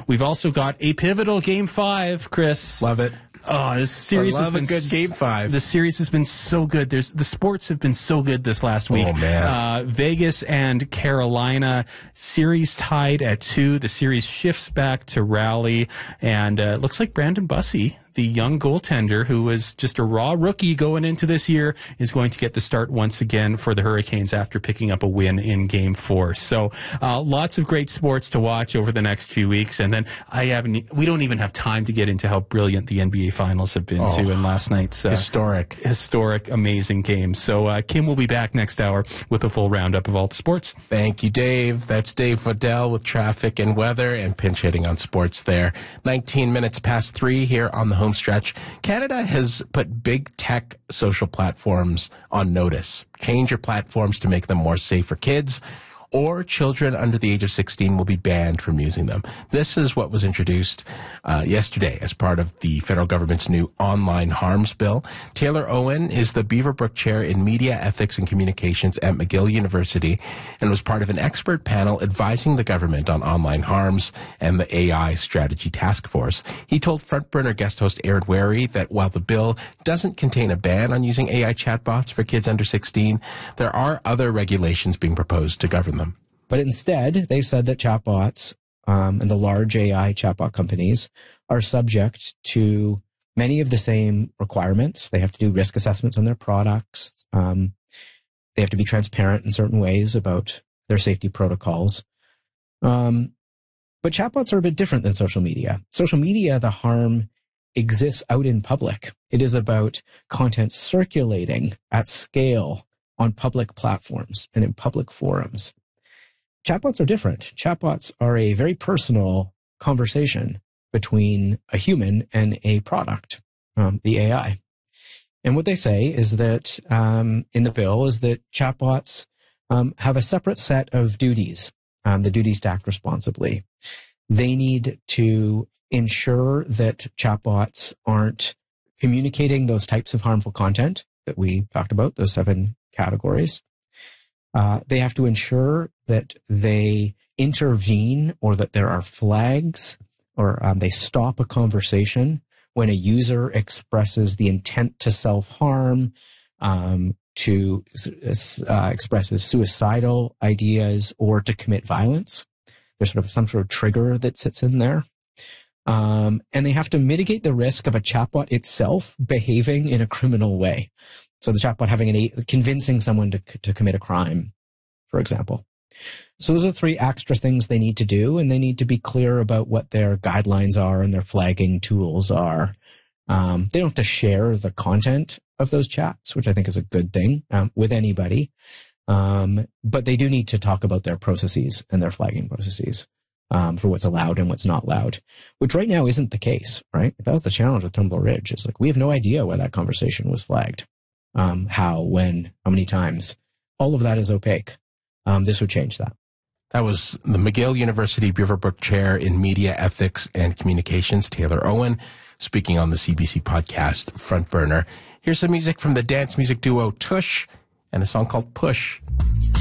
We've also got a pivotal Game 5, Chris. Love it. Oh, this series has been a good Game 5. The series has been so good. The sports have been so good this last week. Oh, man. Vegas and Carolina, series tied at 2. The series shifts back to Raleigh, and it looks like Brandon Bussey, the young goaltender who was just a raw rookie going into this year, is going to get the start once again for the Hurricanes after picking up a win in Game 4. So lots of great sports to watch over the next few weeks. And then we don't even have time to get into how brilliant the NBA Finals have been too in last night's historic, amazing game. So Kim will be back next hour with a full roundup of all the sports. Thank you, Dave. That's Dave Waddell with traffic and weather and pinch hitting on sports there. 19 minutes past 3 here on the home stretch. Canada has put big tech social platforms on notice. Change your platforms to make them more safe for kids, or children under the age of 16 will be banned from using them. This is what was introduced yesterday as part of the federal government's new online harms bill. Taylor Owen is the Beaverbrook Chair in Media, Ethics and Communications at McGill University and was part of an expert panel advising the government on online harms and the AI Strategy Task Force. He told Front Burner guest host Aaron Wary that while the bill doesn't contain a ban on using AI chatbots for kids under 16, there are other regulations being proposed to govern them. But instead, they've said that chatbots and the large AI chatbot companies are subject to many of the same requirements. They have to do risk assessments on their products. They have to be transparent in certain ways about their safety protocols. But chatbots are a bit different than social media. Social media, the harm exists out in public. It is about content circulating at scale on public platforms and in public forums. Chatbots are different. Chatbots are a very personal conversation between a human and a product, the AI. And what they say is that in the bill is that chatbots have a separate set of duties, the duties to act responsibly. They need to ensure that chatbots aren't communicating those types of harmful content that we talked about, those 7 categories. They have to ensure that they intervene or that there are flags or they stop a conversation when a user expresses the intent to self-harm, expresses suicidal ideas, or to commit violence. There's sort of some sort of trigger that sits in there. And they have to mitigate the risk of a chatbot itself behaving in a criminal way. So the chatbot convincing someone to commit a crime, for example. So those are 3 extra things they need to do, and they need to be clear about what their guidelines are and their flagging tools are. They don't have to share the content of those chats, which I think is a good thing, with anybody. But they do need to talk about their processes and their flagging processes, for what's allowed and what's not allowed, which right now isn't the case, right? That was the challenge with Turnbull Ridge. It's like, we have no idea why that conversation was flagged. How, when, how many times. All of that is opaque. This would change that. That was the McGill University Beaverbrook Chair in Media, Ethics and Communications, Taylor Owen, speaking on the CBC podcast Front Burner. Here's some music from the dance music duo Tush and a song called Push.